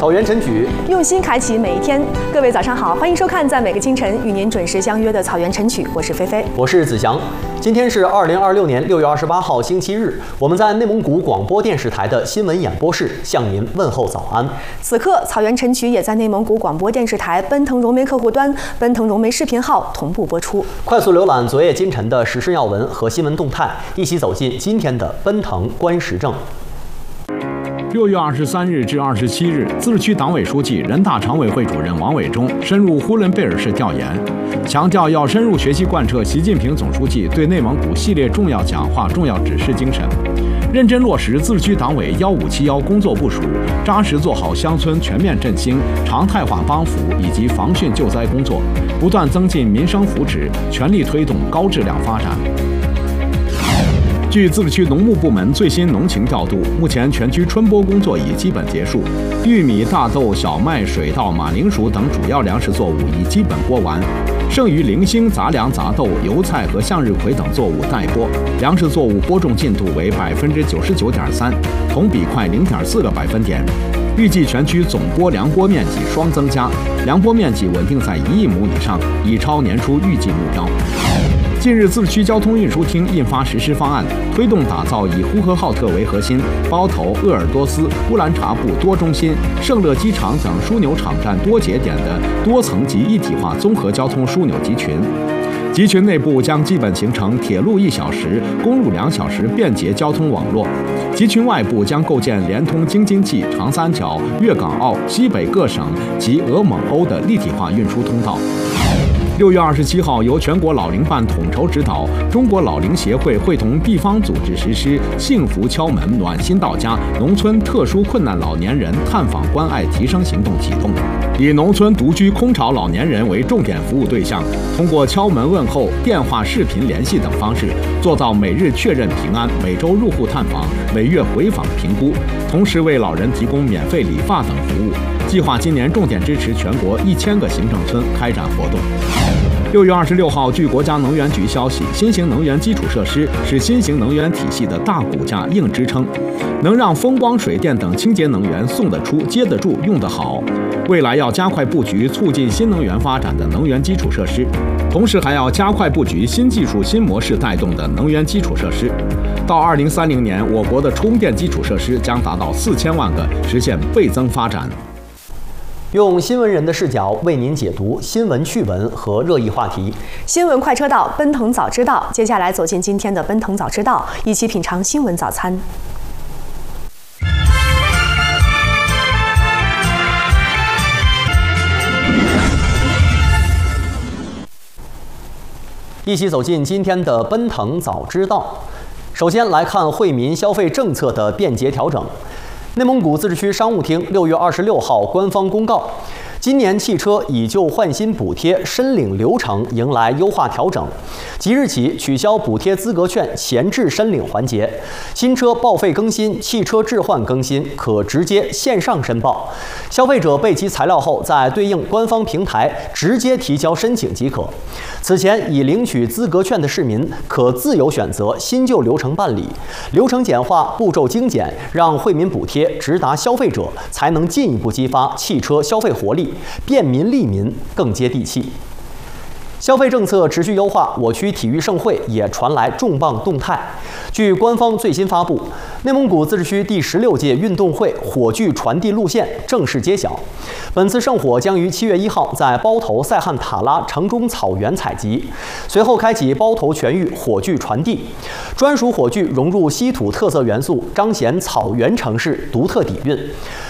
草原晨曲， 用心开启每一天。各位早上好，欢迎收看在每个清晨与您准时相约的草原晨曲，我是菲菲， 我是子祥。今天是2026年6月28号星期日，我们在内蒙古广播电视台的新闻演播室向您问候早安。 此刻草原晨曲也在内蒙古广播电视台奔腾融媒客户端、奔腾融媒视频号同步播出。 快速浏览昨夜今晨的时事要闻和新闻动态，一起走进今天的奔腾观时政。 6月23日至27日，自治区党委书记、人大常委会主任王伟忠深入呼伦贝尔市调研，强调要深入学习贯彻习近平总书记对内蒙古系列重要讲话、重要指示精神，认真落实自治区党委1571工作部署，扎实做好乡村全面振兴、常态化帮扶以及防汛救灾工作，不断增进民生福祉，全力推动高质量发展。据自治区农牧部门最新农情调度，目前全区春播工作已基本结束，玉米、大豆、小麦、水稻、马铃薯等主要粮食作物已基本播完，剩余零星杂粮、杂豆、油菜和向日葵等作物待播，粮食作物播种进度为99.3%，同比快0.4个百分点。预计全区总播粮播面积双增加，粮播面积稳定在1亿亩以上，已超年初预计目标。近日，自治区交通运输厅印发实施方案，推动打造以呼和浩特为核心、包头、鄂尔多斯、乌兰察布多中心、盛乐机场等枢纽场站多节点的多层级一体化综合交通枢纽集群。集群内部将基本形成铁路1小时、公路2小时便捷交通网络。集群外部将构建连通京津冀、长三角、粤港澳、西北各省及俄蒙欧的立体化运输通道。6月27号，由全国老龄办统筹指导，中国老龄协会会同地方组织实施“幸福敲门，暖心到家”农村特殊困难老年人探访关爱提升行动启动，以农村独居空巢老年人为重点服务对象，通过敲门问候、电话、视频联系等方式，做到每日确认平安、每周入户探访、每月回访评估，同时为老人提供免费理发等服务。计划今年重点支持全国1000个行政村开展活动。6月26号，据国家能源局消息，新型能源基础设施是新型能源体系的大骨架、硬支撑，能让风光、水电等清洁能源送得出、接得住、用得好。未来要加快布局促进新能源发展的能源基础设施，同时还要加快布局新技术、新模式带动的能源基础设施。到2030年，我国的充电基础设施将达到4000万个，实现倍增发展。 用新闻人的视角为您解读新闻趣闻和热议话题。 新闻快车道，奔腾早知道。接下来走进今天的奔腾早知道，一起品尝新闻早餐。 一起走进今天的奔腾早知道。首先来看惠民消费政策的便捷调整。内蒙古自治区商务厅6月26号官方公告，今年汽车以旧换新补贴申领流程迎来优化调整，即日起取消补贴资格券闲置申领环节，新车报废更新、汽车置换更新可直接线上申报，消费者备齐材料后，在对应官方平台直接提交申请即可。此前已领取资格券的市民可自由选择新旧流程办理，流程简化、步骤精简，让惠民补贴直达消费者，才能进一步激发汽车消费活力，便民利民，更接地气。消费政策持续优化，我区体育盛会也传来重磅动态。据官方最新发布，内蒙古自治区第16届运动会火炬传递路线正式揭晓。本次圣火将于7月1号在包头塞罕塔拉城中草原采集，随后开启包头全域火炬传递。专属火炬融入稀土特色元素，彰显草原城市独特底蕴。